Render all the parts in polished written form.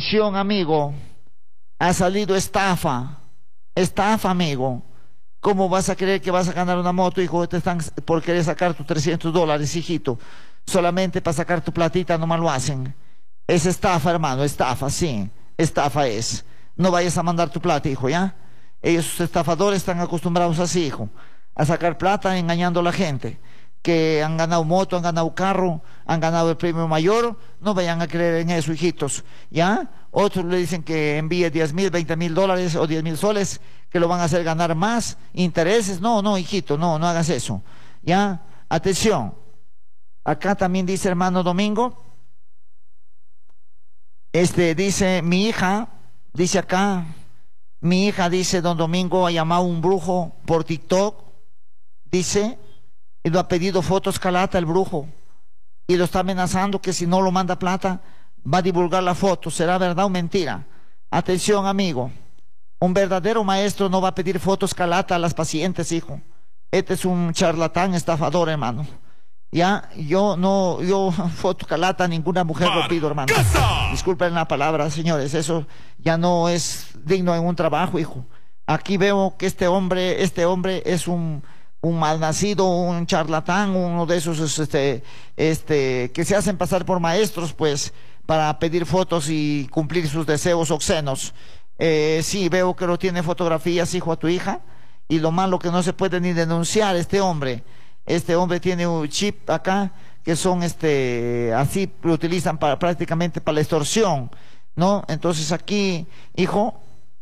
Atención, amigo. Ha salido estafa. Estafa, amigo. ¿Cómo vas a creer que vas a ganar una moto, hijo? Te están por querer sacar tus $300, hijito. Solamente para sacar tu platita nomás lo hacen. Es estafa, hermano, estafa, sí. Estafa es. No vayas a mandar tu plata, hijo, ¿ya? Ellos, estafadores, están acostumbrados así, hijo. A sacar plata engañando a la gente. Que han ganado moto, han ganado carro, han ganado el premio mayor. No vayan a creer en eso, hijitos, ¿ya? Otros le dicen que envíe 10,000, 20,000 dólares o 10,000 soles, que lo van a hacer ganar más intereses. No, no, hijito, no, no hagas eso, ¿ya? Atención. Acá también dice hermano Domingo. Dice mi hija, dice acá, mi hija dice, don Domingo ha llamado a un brujo por TikTok, dice, y lo ha pedido fotos calata el brujo, y lo está amenazando que si no lo manda plata, va a divulgar la foto. ¿Será verdad o mentira? Atención, amigo, un verdadero maestro no va a pedir fotos calata a las pacientes, hijo. Este es un charlatán estafador, hermano. Ya, yo foto calata a ninguna mujer lo pido, hermano. Disculpen la palabra, señores, eso ya no es digno en un trabajo, hijo. Aquí veo que este hombre es un malnacido, un charlatán, uno de esos que se hacen pasar por maestros, pues, para pedir fotos y cumplir sus deseos obscenos. Sí, veo que lo tiene fotografías, hijo, a tu hija, y lo malo que no se puede ni denunciar este hombre. Este hombre tiene un chip acá que son así lo utilizan prácticamente para la extorsión, ¿no? Entonces aquí, hijo,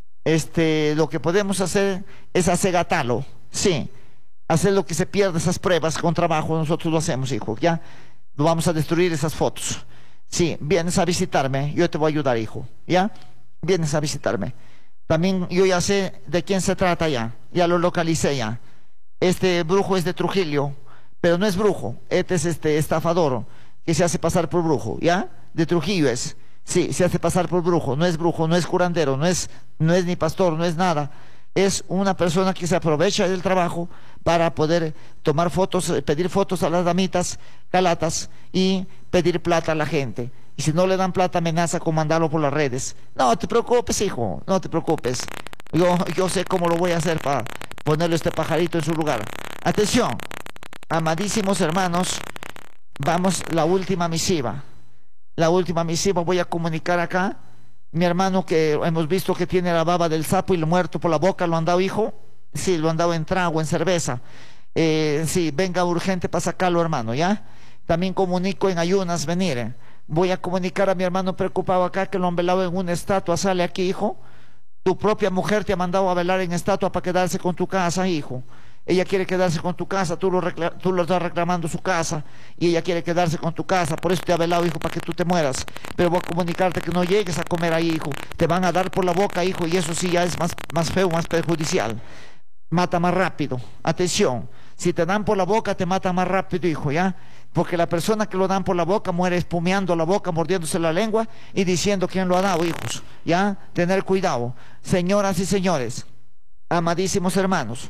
lo que podemos hacer es asegatarlo, sí, hacer lo que se pierda esas pruebas con trabajo. Nosotros lo hacemos, hijo, ya lo vamos a destruir esas fotos. Sí, vienes a visitarme, yo te voy a ayudar, hijo, ya vienes a visitarme. También yo ya sé de quién se trata, ya lo localicé ya. Este brujo es de Trujillo, pero no es brujo, este es estafador que se hace pasar por brujo, ¿ya? De Trujillo es, sí, se hace pasar por brujo, no es curandero, no es ni pastor, no es nada. Es una persona que se aprovecha del trabajo para poder tomar fotos, pedir fotos a las damitas calatas y pedir plata a la gente. Y si no le dan plata, amenaza con mandarlo por las redes. No te preocupes, hijo, no te preocupes. Yo sé cómo lo voy a hacer para ponerle este pajarito en su lugar. Atención, amadísimos hermanos, vamos, la última misiva. La última misiva voy a comunicar acá. Mi hermano, que hemos visto que tiene la baba del sapo y lo muerto por la boca, ¿lo han dado, hijo? Sí, lo han dado en trago, en cerveza. Sí, venga urgente para sacarlo, hermano, ¿ya? También comunico en ayunas venir. Voy a comunicar a mi hermano preocupado acá que lo han velado en una estatua. Sale aquí, hijo. Tu propia mujer te ha mandado a velar en estatua para quedarse con tu casa, hijo. Ella quiere quedarse con tu casa, tú lo estás reclamando su casa, y ella quiere quedarse con tu casa, por eso te ha velado, hijo, para que tú te mueras. Pero voy a comunicarte que no llegues a comer ahí, hijo. Te van a dar por la boca, hijo, y eso sí ya es más feo, más perjudicial. Mata más rápido. Atención, si te dan por la boca, te mata más rápido, hijo, ¿ya? Porque la persona que lo dan por la boca muere espumeando la boca, mordiéndose la lengua y diciendo quién lo ha dado, hijos, ¿ya? Tener cuidado. Señoras y señores, amadísimos hermanos,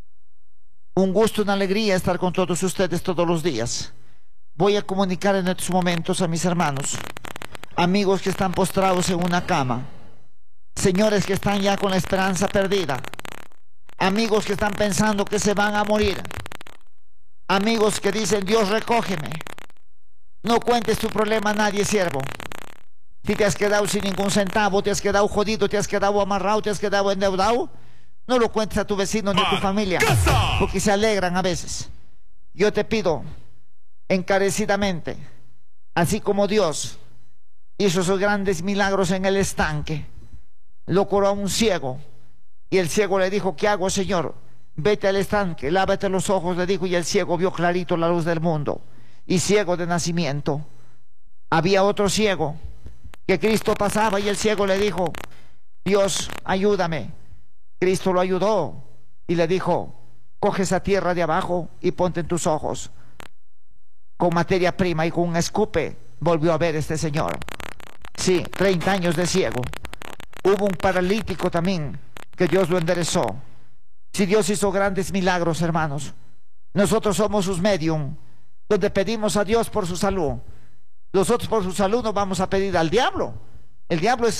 un gusto, una alegría estar con todos ustedes todos los días. Voy a comunicar en estos momentos a mis hermanos, amigos que están postrados en una cama, señores que están ya con la esperanza perdida, amigos que están pensando que se van a morir, amigos que dicen: Dios, recógeme. No cuentes tu problema a nadie, siervo. Si te has quedado sin ningún centavo, te has quedado jodido, te has quedado amarrado, te has quedado endeudado, no lo cuentes a tu vecino ni a tu familia, porque se alegran a veces. Yo te pido encarecidamente, así como Dios hizo esos grandes milagros en el estanque, lo curó a un ciego, y el ciego le dijo: ¿qué hago, Señor? Vete al estanque, lávate los ojos, le dijo, y el ciego vio clarito la luz del mundo, y ciego de nacimiento. Había otro ciego que Cristo pasaba, y el ciego le dijo: Dios, ayúdame. Cristo lo ayudó y le dijo: coge esa tierra de abajo y ponte en tus ojos. Con materia prima y con un escupe volvió a ver este señor. Sí, 30 años de ciego. Hubo un paralítico también que Dios lo enderezó. Si Dios hizo grandes milagros, hermanos, nosotros somos sus medium, donde pedimos a Dios por su salud. Nosotros por su salud no vamos a pedir al diablo. El diablo es